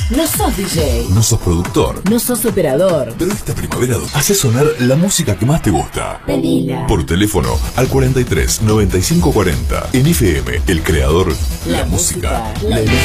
No sos DJ. No sos productor. No sos operador. Pero esta primavera hace sonar la música que más te gusta. Pedila. Por teléfono al 43 95 40. En FM, el creador, la música, la elegís.